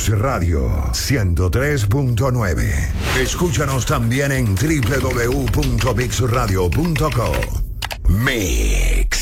Mix Radio 103.9. Escúchanos también en www.mixradio.co. Mix.